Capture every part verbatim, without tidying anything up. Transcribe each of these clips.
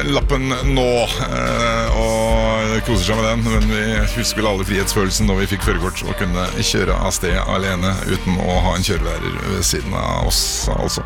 lappen nå, og koser seg med den. Men vi husker vel alle frihetsfølelsen når vi fikk førerkort og kunne kjøre av sted alene uten å ha en kjørelærer ved siden av oss, altså.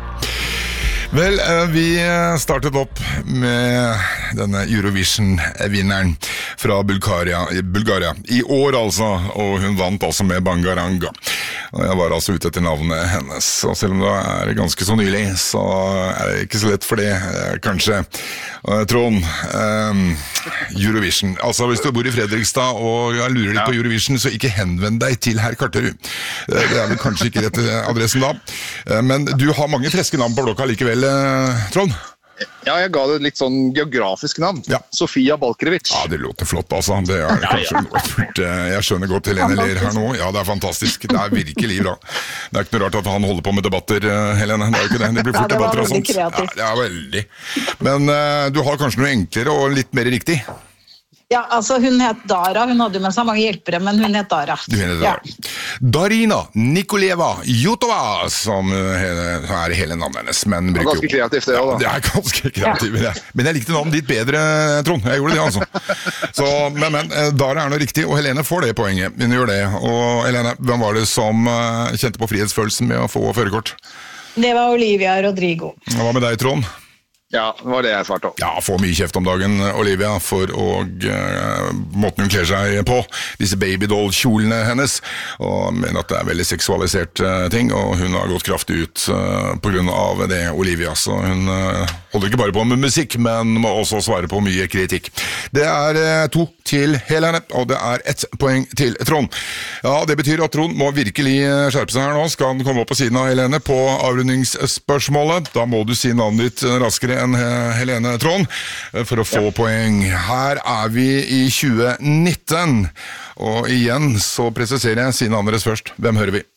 Vel, vi startet opp med denne Eurovision-vinneren fra Bulgaria, Bulgaria i år altså, og hun vant altså med Bangaranga. Og jeg var altså ute etter navnet hennes, og selv om det er ganske så nylig, så er det ikke så lett for det, kanskje. Trond, um, Eurovision. Altså, hvis du bor i Fredrikstad og lurer litt på Eurovision, så ikke henvend deg til herr Karterud. Det er vel kanskje ikke rett adressen da. Men du har mange freske navn på blokka likevel, Trond? Ja, jeg ga det litt sånn geografisk navn. Ja. Sofia Balkrevich. Ja, det låter flott, altså. Det er kanskje noe. Jeg skjønner godt Helene ler her nå. Ja, det er fantastisk. Det er virkelig bra. Det er ikke noe rart at han holder på med debatter, Helene. Det er jo ikke det. Det blir fort ja, det debatter og sånt. Ja, det er veldig. Men uh, du har kanskje noe enklere og litt mer riktig? Ja, altså hun het Dara. Hun hadde jo med seg mange hjelpere, men hun het Dara. Du heter Dara. Ja. Darina Nikoleva Jutova, som er hele navnet hennes. Men det er ganske kreativt det, ja, da. Det er ganske kreativt, ja. Men jeg likte navnet ditt bedre, Trond. Jeg gjorde det, altså. Så, men, men, Dara er noe riktig, og Helene får det poenget. Hun gjør det. Og Helene, hvem var det som kjente på frihetsfølelsen med å få førerkort? Det var Olivia Rodrigo. Hva med deg, Trond? Ja, det var det jeg svarte om. Ja, får mye kjeft om dagen, Olivia, for å, uh, måten hun kler seg på, disse babydoll-kjolene hennes, og mener at det er veldig seksualisert uh, ting, og hun har gått kraftig ut uh, på grunn av det, Olivia, så hun uh, holder ikke bare på med musikk, men må også svare på mye kritikk. Det er uh, to til Helene, og det er ett poeng til Trond. Ja, det betyr at Trond må virkelig skjerpe seg her nå. Skal han komme opp på siden av Helene på avrundingsspørsmålet? Da må du si navnet ditt raskere enn Helene, Trond, for å få ja. poeng. Her er vi i tjue nitten, og igjen så presiserer jeg siden andres først. Hvem hører vi?